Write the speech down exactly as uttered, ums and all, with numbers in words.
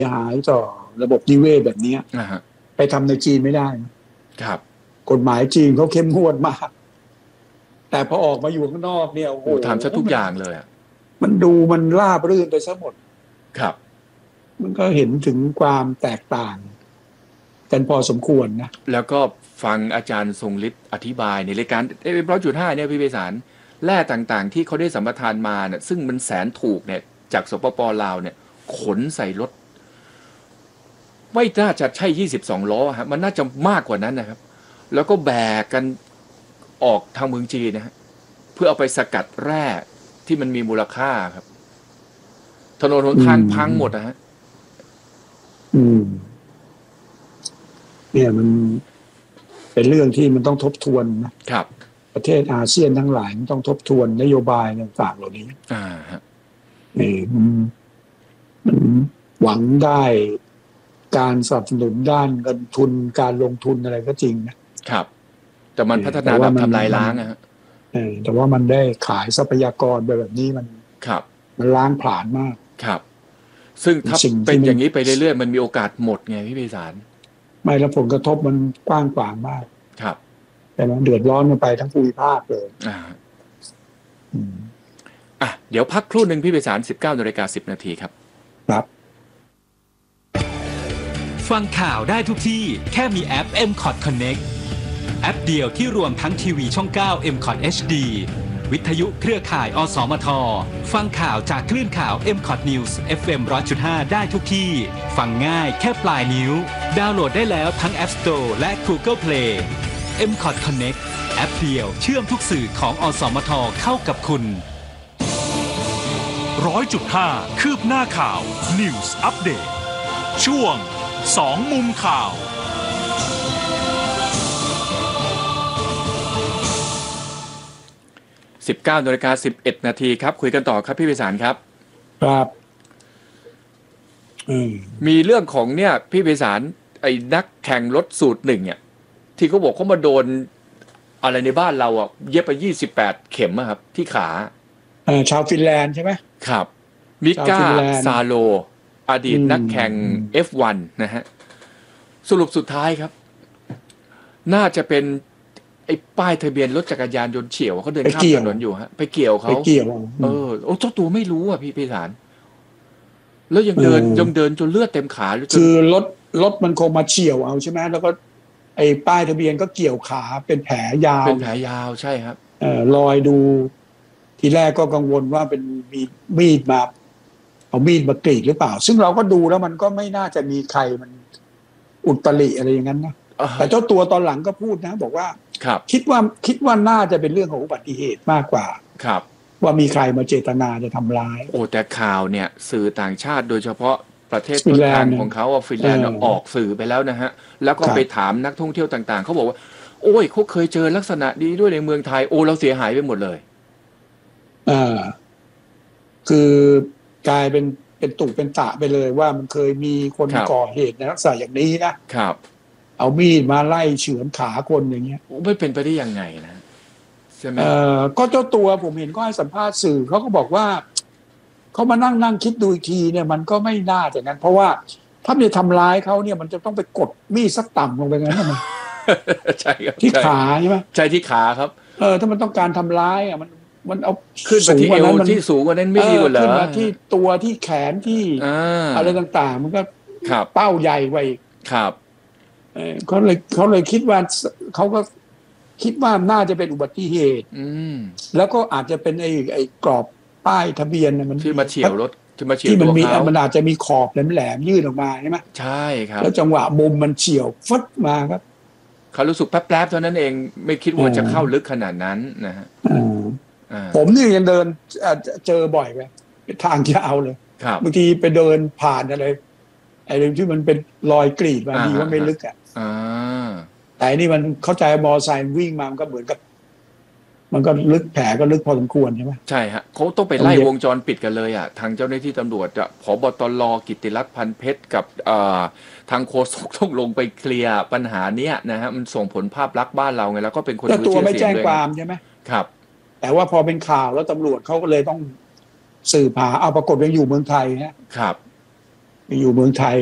หายต่อระบบนิเวศแบบนี้ไปทำในจีนไม่ได้ครับกฎหมายจีนเขาเข้มงวดมากแต่พอออกมาอยู่ข้างนอกเนี่ยโอ้โหทำซะทุกอย่างเลยอ่ะมันดูมันราบรื่นไปซะหมดครับมันก็เห็นถึงความแตกต่างกันพอสมควรนะแล้วก็ฟังอาจารย์ทรงฤทธิ์อธิบายในรายการเอ็มร้อยจุดห้าเนี่ยพี่ไพศาลแร่ต่างๆที่เขาได้สัมปทานมาเนี่ยซึ่งมันแสนถูกเนี่ยจากสปป.ลาวเนี่ยขนใส่รถไม่น่าจะใช่ยี่สิบสองล้อฮะมันน่าจะมากกว่านั้นนะครับแล้วก็แบกกันออกทางเมืองจีนนะฮะเพื่อเอาไปสกัดแร่ที่มันมีมูลค่าครับถนนหนทางพังหมดนะฮะอืมเนี่ยมันเป็นเรื่องที่มันต้องทบทวนนะครับประเทศอาเซียนทั้งหลายมันต้องทบทวนนโยบายต่างๆเหล่านี้อ่าฮะนี่มันมันหวังได้การสนับสนุนด้านเงินทุนการลงทุนอะไรก็จริงนะครับแต่มันพัฒนาแบบทำลายล้างนะฮะแต่ว่ามันได้ขายทรัพยากรแบบนี้มันครับมันล้างผลาญมากครับซึ่งถ้าเป็นอย่างนี้ไปเรื่อยๆมันมีโอกาสหมดไงพี่ไพศาลไม่แล้วผลกระทบมันกว้างขวางมากครับแต่มันเดือดร้อนกันไปทั้งภูมิภาคเลยอ่าอืมอ่ะเดี๋ยวพักครู่หนึ่งพี่ไพศาล สิบเก้านาฬิกาสิบนาทีครับครับฟังข่าวได้ทุกที่แค่มีแอป เอ็ม คอท Connect แอปเดียวที่รวมทั้งทีวีช่องเก้า เอ็ม คอท เอช ดี วิทยุเครือข่ายอสมทฟังข่าวจากคลื่นข่าว เอ็ม คอท News เอฟ เอ็ม หนึ่งร้อยจุดห้า ได้ทุกที่ฟังง่ายแค่ปลายนิ้วดาวน์โหลดได้แล้วทั้ง App Store และ Google Play เอ็ม คอท Connect แอปเดียวเชื่อมทุกสื่อของอสมทเข้ากับคุณหนึ่งร้อยจุดห้า คืบหน้าข่าว News Update ช่วงสองมุมข่าวสิบเก้านาฬิกาสิบเอ็ดนาทีครับคุยกันต่อครับพี่ไพศาลครับครับมีเรื่องของเนี่ยพี่ไพศาลไอ้นักแข่งรถสูตรหนึ่งเนี่ยที่เขาบอกเขามาโดนอะไรในบ้านเราอ่ะเย็บไปยี่สิบแปดเข็มครับที่ขาเออชาวฟินแลนด์ใช่ไหมครับมิก้าซาโลอดีตนักแข่ง เอฟ วัน นะฮะสรุปสุดท้ายครับน่าจะเป็นไอ้ป้ายทะเบียนรถจักรยานยนต์เฉี่ยวเขาเดินข้ามถนนอยู่ฮะไปเกี่ยวเขาไปเกี่ยวเออโอ้เจ้าตัวไม่รู้อ่ะพี่ไพศาลแล้วยังเดินยังเดินจนเลือดเต็มขาคือรถรถมันคงมาเฉี่ยวเอาใช่ไหมแล้วก็ไอ้ป้ายทะเบียนก็เกี่ยวขาเป็นแผลยาวเป็นแผลยาวใช่ครับเออรอยดูทีแรกก็กังวลว่าเป็นมีมีดมาเอามีดมากรีดหรือเปล่าซึ่งเราก็ดูแล้วมันก็ไม่น่าจะมีใครมันอุตริอะไรอย่างนั้นนะแต่เจ้าตัวตอนหลังก็พูดนะบอกว่าคิดว่าคิดว่าน่าจะเป็นเรื่องของอุบัติเหตุมากกว่าครับว่ามีใครมาเจตนาจะทำร้ายโอ้แต่ข่าวเนี่ยสื่อต่างชาติโดยเฉพาะประเทศต้นทางของเขาว่าฟินแลนด์ออกสื่อไปแล้วนะฮะแล้วก็ไปถามนักท่องเที่ยวต่างๆเขาบอกว่าโอ้ยเขาเคยเจอลักษณะดีด้วยในเมืองไทยโอ้เราเสียหายไปหมดเลยอ่าคือกลายเป็นเป็นตุเป็นตะไปเลยว่ามันเคยมีคนก่อเหตุในลักษณะอย่างนี้นะครับเอามีดมาไล่เฉือนขาคนอย่างเงี้ยไม่เป็นไปได้ยังไงนะใช่ไหมเอ่อก็เจ้าตัวผมเห็นก็ให้สัมภาษณ์สื่อเขาก็บอกว่าเขามานั่งนั่งคิดดูอีกทีเนี่ยมันก็ไม่น่าจะงั้นเพราะว่าถ้าจะทำร้ายเขาเนี่ยมันจะต้องไปกดมีดสักต่ำลงไปงั้นมันใช่ครับที่ขาใช่ไหมใช่ที่ขาครับเออถ้ามันต้องการทำร้ายอ่ะมันมันเอาขึ้นไปที่เอวที่สูงกว่านั้นไม่ดีกว่าเหรอขึ้นมาที่ตัวที่แขนที่อะไรต่างๆมันก็เป้าใหญ่ไว้ครับเขาเลยเขาเลยคิดว่าเขาก็คิดว่าน่าจะเป็นอุบัติเหตุแล้วก็อาจจะเป็นไอ้ไอ้กรอบป้ายทะเบียนมันที่มาเฉี่ยวรถที่มาเฉี่ยวที่มันมีมันอาจจะมีขอบแหลมๆยื่นออกมาใช่ไหมใช่ครับแล้วจังหวะมุมมันเฉี่ยวฟึดมาครับเขารู้สึกแป๊บๆเท่านั้นเองไม่คิดว่าจะเข้าลึกขนาดนั้นนะฮะผมนี่ยังเดินเจอบ่อยไปทางยาวเลยบางทีไปเดินผ่านอะไรไอ้เรื่องที่มันเป็นรอยกรีดมาดีว่าไม่ลึกอ่ะแต่นี่มันเข้าใจมอไซค์วิ่งมามันก็เหมือนกับมันก็ลึกแผลก็ลึกพอสมควรใช่ไหมใช่ฮะเขาต้องไปไล่วงจรปิดกันเลยอ่ะทางเจ้าหน้าที่ตำรวจจะผบตร.กิตติรัตน์พันเพชรกับทางโฆษกต้องลงไปเคลียร์ปัญหาเนี้ยนะฮะมันส่งผลภาพลักษณ์บ้านเราไงแล้วก็เป็นคนรู้ชื่อเสียงด้วยตัวไม่แจ้งความใช่ไหมครับแต่ว่าพอเป็นข่าวแล้วตำรวจเขาก็เลยต้องสืบหาเอาปรากฏว่าอยู่เมืองไทยนะครับอยู่เมืองไทย